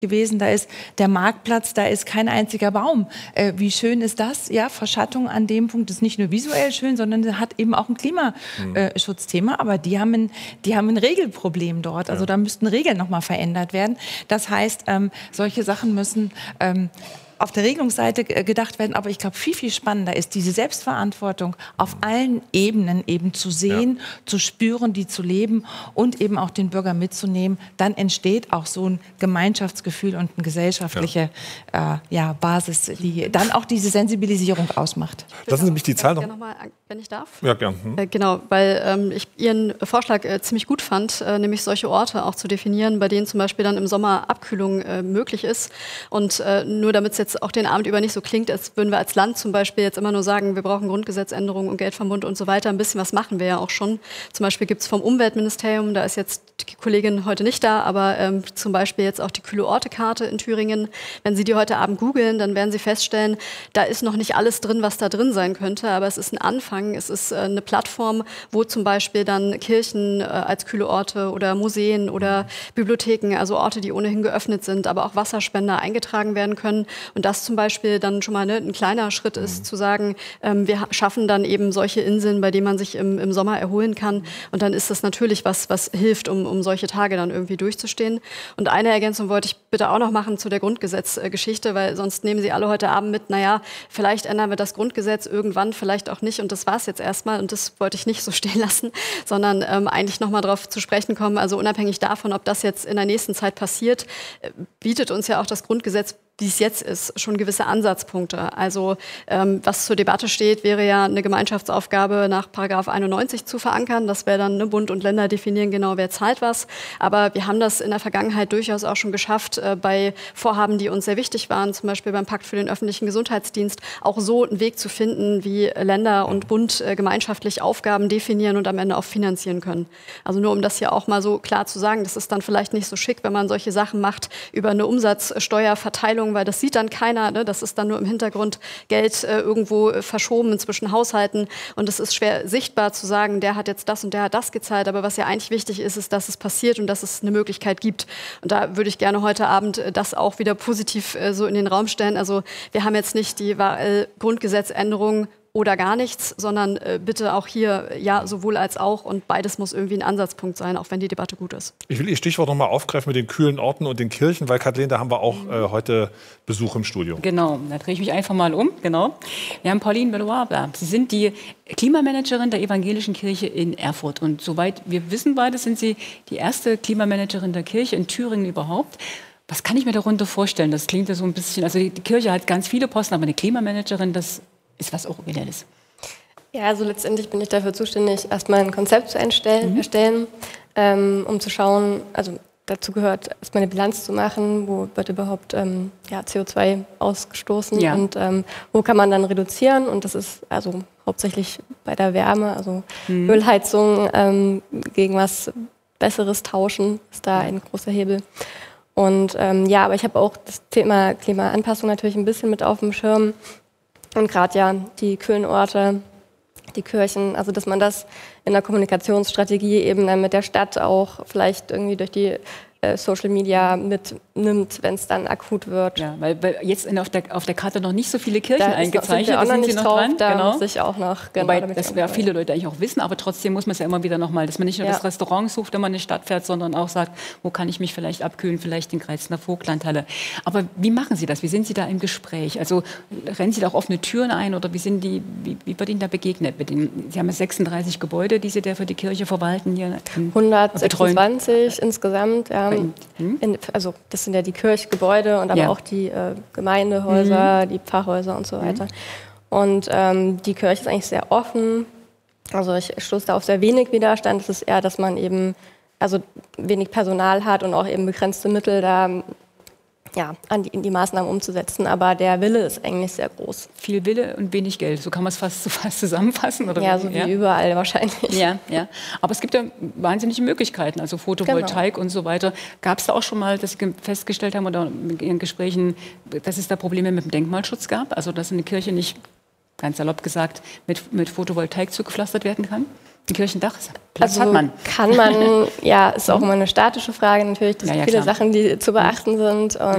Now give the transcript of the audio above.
gewesen, da ist der Marktplatz, da ist kein einziger Baum. Wie schön ist das? Ja, Verschattung an dem Punkt ist nicht nur visuell schön, sondern hat eben auch ein Klimaschutzthema. Aber die haben ein Regelproblem dort. Also da müssten Regeln nochmal verändert werden. Das heißt, solche Sachen müssen auf der Regelungsseite gedacht werden, aber ich glaube, viel, viel spannender ist, diese Selbstverantwortung auf allen Ebenen eben zu sehen, zu spüren, die zu leben und eben auch den Bürger mitzunehmen. Dann entsteht auch so ein Gemeinschaftsgefühl und eine gesellschaftliche Basis, die dann auch diese Sensibilisierung ausmacht. Lassen Sie mich die Zahl noch mal, wenn ich darf. Ja, gern. Genau, weil ich Ihren Vorschlag ziemlich gut fand, nämlich solche Orte auch zu definieren, bei denen zum Beispiel dann im Sommer Abkühlung möglich ist. Und nur damit es jetzt auch den Abend über nicht so klingt, als würden wir als Land zum Beispiel jetzt immer nur sagen, wir brauchen Grundgesetzänderungen und Geld vom Bund und so weiter. Ein bisschen was machen wir ja auch schon. Zum Beispiel gibt es vom Umweltministerium, da ist jetzt die Kollegin heute nicht da, aber zum Beispiel jetzt auch die Kühle-Orte-Karte in Thüringen. Wenn Sie die heute Abend googeln, dann werden Sie feststellen, da ist noch nicht alles drin, was da drin sein könnte, aber es ist ein Anfang. Es ist eine Plattform, wo zum Beispiel dann Kirchen als kühle Orte oder Museen oder Bibliotheken, also Orte, die ohnehin geöffnet sind, aber auch Wasserspender eingetragen werden können. Und das zum Beispiel dann schon mal ein kleiner Schritt ist, zu sagen, wir schaffen dann eben solche Inseln, bei denen man sich im Sommer erholen kann. Und dann ist das natürlich was hilft, um solche Tage dann irgendwie durchzustehen. Und eine Ergänzung wollte ich bitte auch noch machen zu der Grundgesetzgeschichte, weil sonst nehmen Sie alle heute Abend mit, naja, vielleicht ändern wir das Grundgesetz irgendwann, vielleicht auch nicht. Und das war es jetzt erstmal. Und das wollte ich nicht so stehen lassen, sondern eigentlich noch mal darauf zu sprechen kommen. Also unabhängig davon, ob das jetzt in der nächsten Zeit passiert, bietet uns ja auch das Grundgesetz, wie es jetzt ist, schon gewisse Ansatzpunkte. Also was zur Debatte steht, wäre ja eine Gemeinschaftsaufgabe nach § 91 zu verankern. Das wäre dann, Bund und Länder definieren genau, wer zahlt was. Aber wir haben das in der Vergangenheit durchaus auch schon geschafft, bei Vorhaben, die uns sehr wichtig waren, zum Beispiel beim Pakt für den öffentlichen Gesundheitsdienst, auch so einen Weg zu finden, wie Länder und Bund gemeinschaftlich Aufgaben definieren und am Ende auch finanzieren können. Also nur um das hier auch mal so klar zu sagen, das ist dann vielleicht nicht so schick, wenn man solche Sachen macht über eine Umsatzsteuerverteilung, weil das sieht dann keiner, ne? Das ist dann nur im Hintergrund Geld irgendwo verschoben zwischen Haushalten und es ist schwer sichtbar zu sagen, der hat jetzt das und der hat das gezahlt, aber was ja eigentlich wichtig ist, ist, dass es passiert und dass es eine Möglichkeit gibt. Und da würde ich gerne heute Abend das auch wieder positiv so in den Raum stellen. Also wir haben jetzt nicht die Grundgesetzänderung oder gar nichts, sondern bitte auch hier ja sowohl als auch und beides muss irgendwie ein Ansatzpunkt sein, auch wenn die Debatte gut ist. Ich will Ihr Stichwort noch mal aufgreifen mit den kühlen Orten und den Kirchen, weil Kathleen, da haben wir auch heute Besuch im Studio. Genau, da drehe ich mich einfach mal um. Genau. Wir haben Pauline Belloir da. Sie sind die Klimamanagerin der Evangelischen Kirche in Erfurt und soweit wir wissen beide, sind Sie die erste Klimamanagerin der Kirche in Thüringen überhaupt. Was kann ich mir darunter vorstellen? Das klingt ja so ein bisschen, also die Kirche hat ganz viele Posten, aber eine Klimamanagerin, das ist was Originelles. Ja, also letztendlich bin ich dafür zuständig, erstmal ein Konzept zu erstellen, um zu schauen, also dazu gehört erstmal eine Bilanz zu machen, wo wird überhaupt CO2 ausgestoßen und wo kann man dann reduzieren und das ist also hauptsächlich bei der Wärme, also Ölheizung gegen was Besseres tauschen, ist da ein großer Hebel. Und aber ich habe auch das Thema Klimaanpassung natürlich ein bisschen mit auf dem Schirm. Und gerade die kühlen Orte, die Kirchen, also dass man das in der Kommunikationsstrategie eben dann mit der Stadt auch vielleicht irgendwie durch die Social Media mitnimmt, wenn es dann akut wird. Ja, weil jetzt auf der Karte noch nicht so viele Kirchen eingezeichnet sind. Da sind Sie noch dran. Da genau. muss ich auch noch. Genau, wobei das ja viele Leute eigentlich auch wissen, aber trotzdem muss man es ja immer wieder nochmal, dass man nicht nur das Restaurant sucht, wenn man in die Stadt fährt, sondern auch sagt, wo kann ich mich vielleicht abkühlen, vielleicht in Greizner Vogtlandhalle. Aber wie machen Sie das? Wie sind Sie da im Gespräch? Also rennen Sie da auch offene Türen ein oder wie wird Ihnen da begegnet? Sie haben ja 36 Gebäude, die Sie da für die Kirche verwalten. Hier 126 insgesamt, also das sind ja die Kirchgebäude und aber auch die Gemeindehäuser, die Pfarrhäuser und so weiter. Und die Kirche ist eigentlich sehr offen. Also ich stoße da auf sehr wenig Widerstand. Es ist eher, dass man eben wenig Personal hat und auch eben begrenzte Mittel da in die Maßnahmen umzusetzen. Aber der Wille ist eigentlich sehr groß. Viel Wille und wenig Geld. So kann man es fast zusammenfassen? Oder ja, so wie überall wahrscheinlich. Ja. Aber es gibt ja wahnsinnige Möglichkeiten, also Photovoltaik und so weiter. Gab es da auch schon mal, dass Sie festgestellt haben oder in Ihren Gesprächen, dass es da Probleme mit dem Denkmalschutz gab? Also dass eine Kirche nicht, ganz salopp gesagt, mit Photovoltaik zugepflastert werden kann? Ein Kirchendach, Platz hat man. Kann man, ist auch immer eine statische Frage natürlich. Das sind viele Sachen, die zu beachten sind.